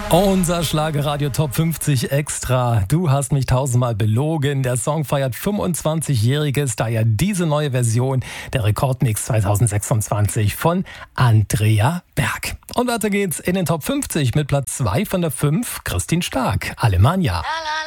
Unser Schlagerradio Top 50 Extra. Du hast mich tausendmal belogen. Der Song feiert 25-Jähriges, daher diese neue Version der Rekordmix 2026 von Andrea Berg. Und weiter geht's in den Top 50 mit Platz 2 von der 5, Christine Stark, Alemannia.